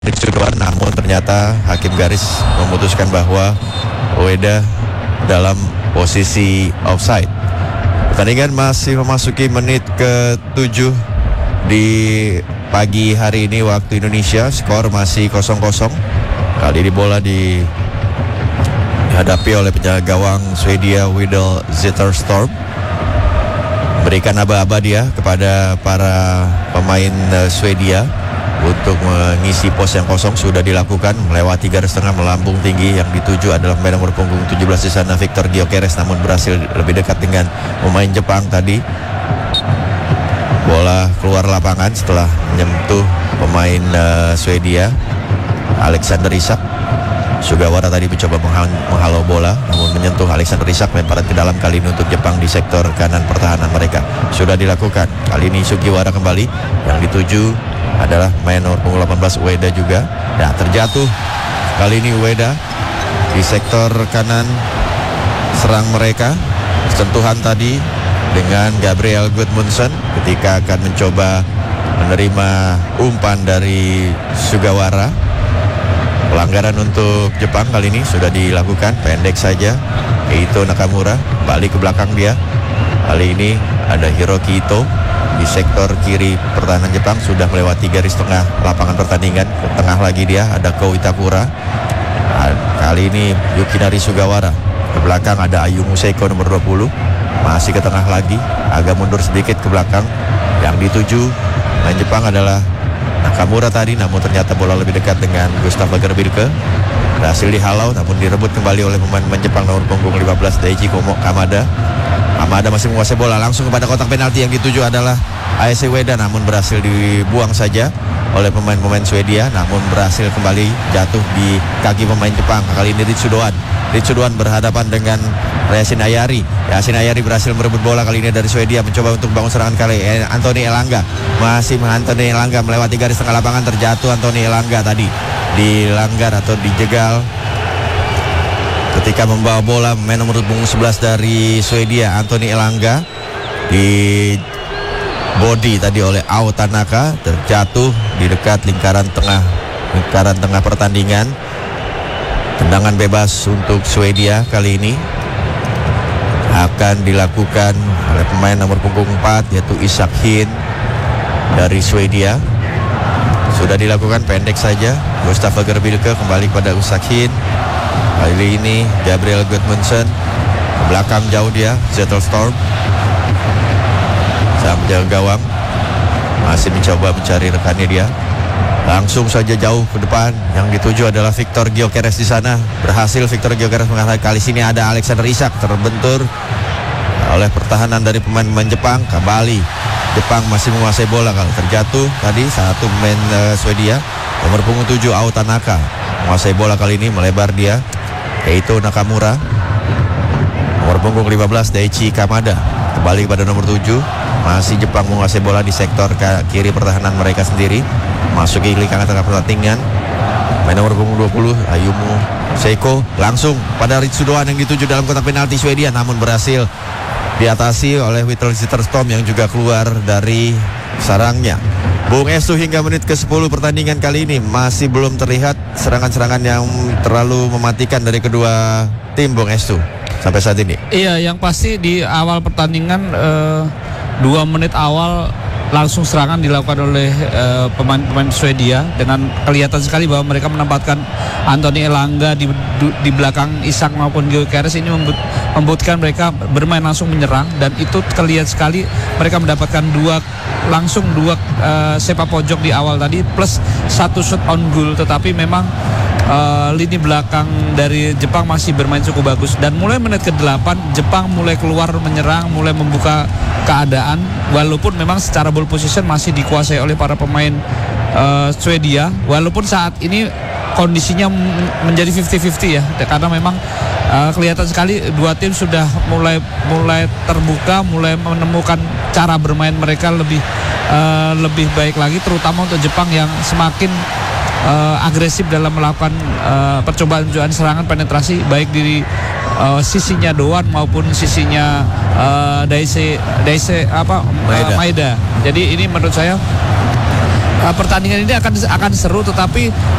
Ritsudoan, namun ternyata hakim garis memutuskan bahwa Ueda dalam posisi offside. Pertandingan masih memasuki menit ke-7 di pagi hari ini waktu Indonesia. Skor masih 0-0. Kali ini bola dihadapi oleh penjaga gawang Swedia Widel Zetterstrom. Berikan aba-aba dia kepada para pemain Swedia untuk mengisi pos yang kosong. Sudah dilakukan melewati garis tengah, melambung tinggi. Yang dituju adalah pemain nomor punggung 17 di sana, Victor Gyökeres, namun berhasil lebih dekat dengan pemain Jepang tadi. Bola keluar lapangan setelah menyentuh pemain Swedia Alexander Isak. Sugawara tadi mencoba menghalau bola, namun menyentuh Alexander Isak. Lemparan ke dalam kali ini untuk Jepang di sektor kanan pertahanan mereka. Sudah dilakukan. Kali ini Sugiwara kembali. Yang dituju adalah main nomor punggung 18 Ueda juga. Nah, terjatuh kali ini Ueda di sektor kanan serang mereka. Sentuhan tadi dengan Gabriel Gudmundsson ketika akan mencoba menerima umpan dari Sugawara. Pelanggaran untuk Jepang kali ini sudah dilakukan, pendek saja. Eito Nakamura balik ke belakang dia. Kali ini ada Hiroki Ito di sektor kiri pertahanan Jepang, sudah melewati garis tengah lapangan pertandingan. Ke tengah lagi dia ada Ko Itakura. Kali ini Yukinari Sugawara. Ke belakang ada Ayumu Seiko nomor 20. Masih ke tengah lagi, agak mundur sedikit ke belakang. Yang dituju main Jepang adalah Nakamura tadi, namun ternyata bola lebih dekat dengan Gustav Lagerbielke. Berhasil dihalau, namun direbut kembali oleh pemain Jepang nomor punggung 15 Daichi Kamada. Kamada masih menguasai bola, langsung kepada kotak penalti. Yang dituju adalah AS Ueda, namun berhasil dibuang saja oleh pemain-pemain Swedia, namun berhasil kembali jatuh di kaki pemain Jepang. Kali ini Ritsudoan berhadapan dengan Yasin Ayari. Yasin Ayari berhasil merebut bola kali ini dari Swedia, mencoba untuk bangun serangan kali. Anthony Elanga masih Anthony Elanga melewati garis tengah lapangan, terjatuh Anthony Elanga tadi. Dilanggar atau dijegal ketika membawa bola pemain nomor punggung 11 dari Swedia, Anthony Elanga, di body tadi oleh Ao Tanaka, terjatuh di dekat lingkaran tengah pertandingan. Tendangan bebas untuk Swedia kali ini akan dilakukan oleh pemain nomor punggung 4 yaitu Isak Hin dari Swedia. Sudah dilakukan, pendek saja. Gustav Lagerbielke kembali pada Isak Hin. Kali ini Gabriel Gudmundsson. Ke belakang jauh dia Zetterstrom. Sang penjaga gawang masih mencoba mencari rekannya dia. Langsung saja jauh ke depan. Yang dituju adalah Victor Gyökeres di sana. Berhasil Victor Gyökeres mengalahkan. Kali sini ada Alexander Isak, terbentur oleh pertahanan dari pemain-pemain Jepang. Kembali Jepang masih menguasai bola. Kalau terjatuh tadi satu pemain Swedia nomor punggung 7 Ao Tanaka menguasai bola kali ini, melebar dia. Eito Nakamura nomor punggung 15 Daichi Kamada kembali kepada nomor 7. Masih Jepang menguasai bola di sektor kiri pertahanan mereka sendiri. Masuki lingkaran tengah pertandingan. Main nomor punggung 20 Ayumu Seiko langsung pada Ritsudoan yang dituju dalam kotak penalti Swedia, namun berhasil diatasi oleh Widel Zetterstrom yang juga keluar dari sarangnya. Bung Estu, hingga menit ke-10 pertandingan kali ini masih belum terlihat serangan-serangan yang terlalu mematikan dari kedua tim, Bung Estu, sampai saat ini. Iya, yang pasti di awal pertandingan 2 menit awal langsung serangan dilakukan oleh pemain-pemain Swedia, dengan kelihatan sekali bahwa mereka menempatkan Anthony Elanga di belakang Isak maupun Gyökeres. Ini membutuhkan mereka bermain langsung menyerang, dan itu terlihat sekali mereka mendapatkan dua sepak pojok di awal tadi plus 1 shot on goal. Tetapi memang lini belakang dari Jepang masih bermain cukup bagus, dan mulai menit ke-8 Jepang mulai keluar menyerang, mulai membuka keadaan, walaupun memang secara ball position masih dikuasai oleh para pemain Swedia, walaupun saat ini kondisinya menjadi 50-50 ya, karena memang kelihatan sekali dua tim sudah mulai terbuka, mulai menemukan cara bermain mereka lebih baik lagi, terutama untuk Jepang yang semakin agresif dalam melakukan percobaan serangan penetrasi, baik di sisinya Doan maupun sisinya Maeda. Jadi ini menurut saya pertandingan ini akan seru, tetapi